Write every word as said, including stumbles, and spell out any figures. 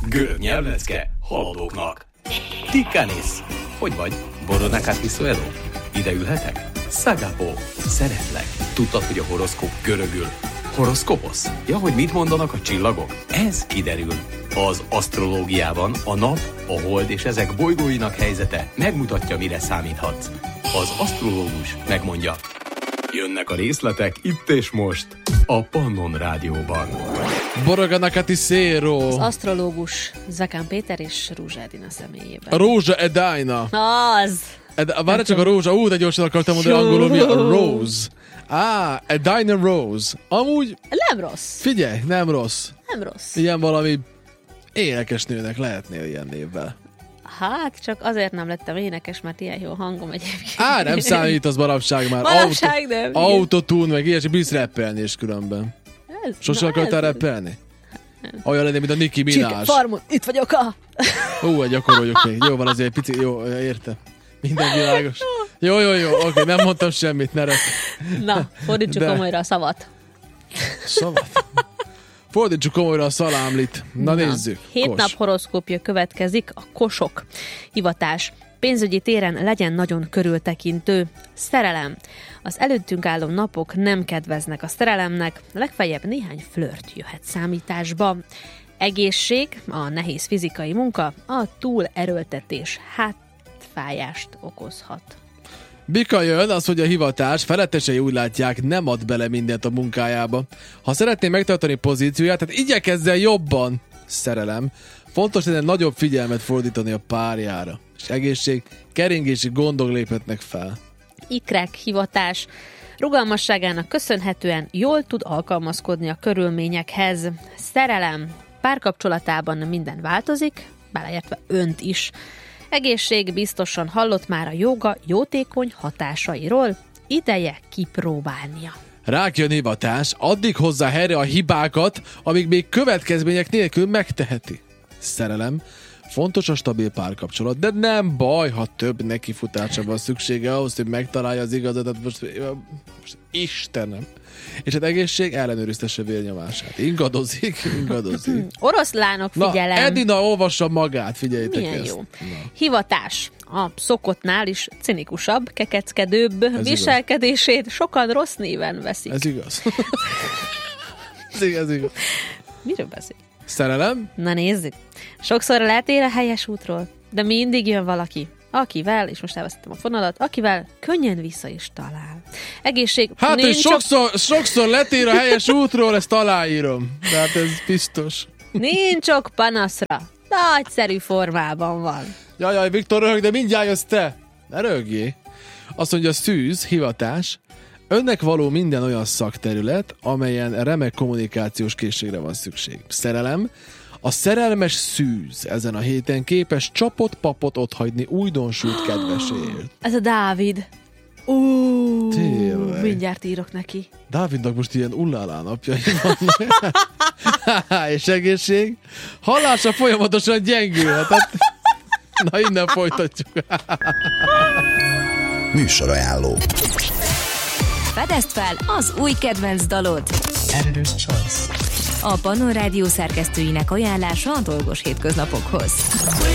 Görög nyelvlecke haladóknak. Tikkanis. Hogy vagy? Boronakati Suelo? Ide ülhetek? Szagapó. Szeretlek. Tudtad, hogy a horoszkóp görögül horoszkoposz? Ja, hogy mit mondanak a csillagok? Ez kiderül. Az asztrológiában a nap, a hold és ezek bolygóinak helyzete megmutatja, mire számíthatsz. Az asztrológus megmondja. Jönnek a részletek itt és most a Pannon Rádióban. Boronakati Suelo. Az asztrológus Zakán Péter és Rózsa Edina személyében. A Rózsa Edina. Az! Ed- Várj csak a Rózsa, ú, de gyorsan akartam mondani angolul, mi a Rose. Á, Edina Rose. Amúgy... Nem rossz. Figyelj, nem rossz. Nem rossz. Ilyen valami énekesnőnek lehetnél ilyen névvel. Hát, csak azért nem lettem énekes, mert ilyen jó hangom egyébként. Á, nem számít az manapság már. Manapság Auto, nem. Autotune, meg ilyesmi, bizt rappelni is különben. Ez, Sose na, akartál ez- rappelni? Olyan lenni, mint a Nicki Csirke Minaj. farmon, itt vagyok a... Hú, egy gyakoroljuk még. Jó van, azért pici, jó, értem. Minden világos. Jó, jó, jó, oké, nem mondtam semmit, ne rep. Na, fordítsuk De. komolyra a szavat. Szavat. Fordítsuk komolyra a szalámlit. Na, Na nézzük. Hét Kos. nap horoszkópja következik, a kosok. Hivatás. Pénzügyi téren legyen nagyon körültekintő. Szerelem. Az előttünk álló napok nem kedveznek a szerelemnek, legfeljebb néhány flört jöhet számításba. Egészség, a nehéz fizikai munka, a túlerőltetés hátfájást okozhat. Bika jön, az, hogy a hivatás felettesei úgy látják, nem ad bele mindent a munkájába. Ha szeretné megtartani pozícióját, tehát igyekezzen jobban. Szerelem. Fontos lenne nagyobb figyelmet fordítani a párjára. És egészség, keringési gondok léphetnek fel. Ikrek hivatás. Rugalmasságának köszönhetően jól tud alkalmazkodni a körülményekhez. Szerelem. Párkapcsolatában minden változik, beleértve önt is. Egészség, biztosan hallott már a jóga jótékony hatásairól. Ideje kipróbálnia. Rák jön hivatás, addig hozzá helyre a hibákat, amíg még következmények nélkül megteheti. Szerelem. Fontos a stabil párkapcsolat, de nem baj, ha több nekifutásra van szüksége ahhoz, hogy megtalálja az igazat. Most, most Istenem. És hát egészség, ellenőriztesse vérnyomását. Ingadozik, ingadozik. Oroszlánok, figyelem. Na, Edina olvassa magát, figyeljétek Milyen ezt. jó. Na. Hivatás. A szokottnál is cinikusabb, kekeckedőbb Ez viselkedését sokan rossz néven veszik. Ez igaz. ez igaz, ez igaz. Miről beszél? Szerelem? Na nézzük. Sokszor letér a helyes útról, de mindig jön valaki, akivel, és most elvesztettem a fonalat, akivel könnyen vissza is talál. Egészség. Hát, hogy nincs sokszor, sokszor letér a helyes útról, ezt aláírom. De hát ez biztos. Nincs ok panaszra. Nagyszerű formában van. Jaj, jaj, Viktor röhög, de mindjárt jössz te. Ne röhögjé. Azt mondja, szűz, hivatás, önnek való minden olyan szakterület, amelyen remek kommunikációs készségre van szükség. Szerelem. A szerelmes szűz ezen a héten képes csapott papot otthagyni újdonsült kedveséért. Ez a Dávid. Ú, Tényleg. mindjárt írok neki. Dávidnak most ilyen ullálá napjai vannak. És egészség. Hallása folyamatosan gyengülhet. Hát, na, innen folytatjuk. Műsorajánló. Fedezd fel az új kedvenc dalod! Editor's Choice. A Pannon Rádió szerkesztőinek ajánlása a dolgos hétköznapokhoz.